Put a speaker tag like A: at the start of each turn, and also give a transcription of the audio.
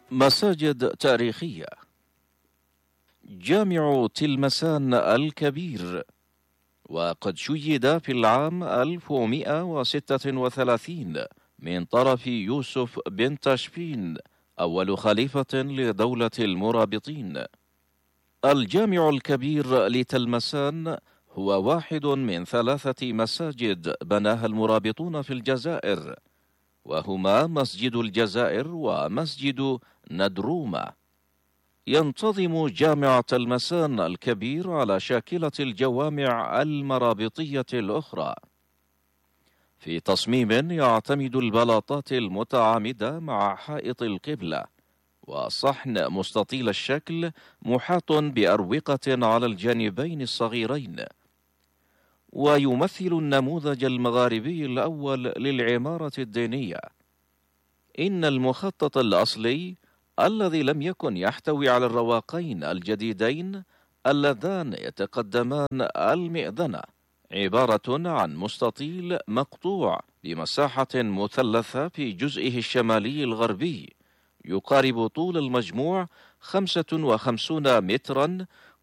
A: مساجد تاريخية. جامع تلمسان الكبير، وقد شيد في العام 1136 من طرف يوسف بن تاشفين أول خليفة لدولة المرابطين. الجامع الكبير لتلمسان هو واحد من 3 مساجد بناها المرابطون في الجزائر، وهما مسجد الجزائر ومسجد ندرومة. ينتظم جامع تلمسان الكبير على شاكلة الجوامع المرابطية الأخرى، في تصميم يعتمد البلاطات المتعامدة مع حائط القبلة، وصحن مستطيل الشكل محاط بأروقة على الجانبين الصغيرين، ويمثل النموذج المغاربي الأول للعمارة الدينية. إن المخطط الأصلي الذي لم يكن يحتوي على الرواقين الجديدين اللذان يتقدمان المئذنة عبارة عن مستطيل مقطوع بمساحة مثلثة في جزئه الشمالي الغربي، يقارب طول المجموع 55 مترا،